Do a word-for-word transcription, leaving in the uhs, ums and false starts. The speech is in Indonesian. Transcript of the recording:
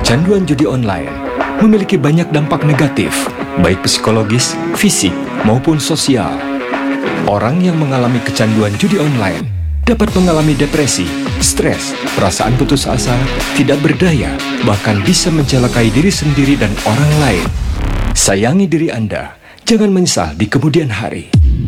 Kecanduan judi online memiliki banyak dampak negatif, baik psikologis, fisik, maupun sosial. Orang yang mengalami kecanduan judi online dapat mengalami depresi, stres, perasaan putus asa, tidak berdaya, bahkan bisa mencelakai diri sendiri dan orang lain. Sayangi diri Anda, jangan menyesal di kemudian hari.